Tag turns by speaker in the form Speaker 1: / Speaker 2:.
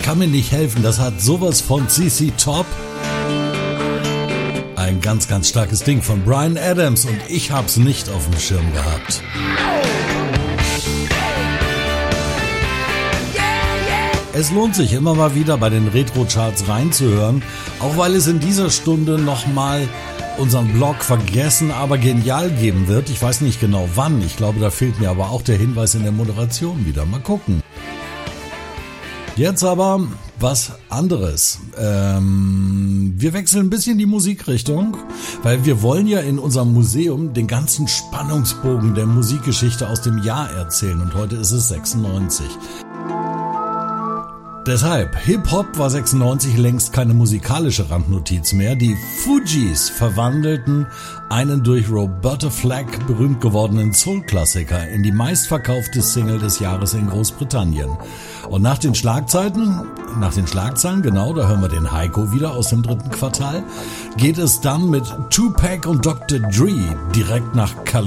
Speaker 1: kann mir nicht helfen, das hat sowas von CC Top. Ein ganz, ganz starkes Ding von Bryan Adams und ich hab's nicht auf dem Schirm gehabt. Es lohnt sich immer mal wieder bei den Retro-Charts reinzuhören, auch weil es in dieser Stunde nochmal unseren Blog Vergessen, aber genial geben wird. Ich weiß nicht genau wann, ich glaube, da fehlt mir aber auch der Hinweis in der Moderation wieder. Mal gucken. Jetzt aber was anderes. Wir wechseln ein bisschen die Musikrichtung, weil wir wollen ja in unserem Museum den ganzen Spannungsbogen der Musikgeschichte aus dem Jahr erzählen und heute ist es 96. Deshalb, Hip-Hop war 96 längst keine musikalische Randnotiz mehr. Die Fugees verwandelten einen durch Roberta Flack berühmt gewordenen Soul-Klassiker in die meistverkaufte Single des Jahres in Großbritannien. Und nach den Schlagzeilen, genau, da hören wir den Heiko wieder aus dem 3. Quartal, geht es dann mit Tupac und Dr. Dre direkt nach Kalifornien.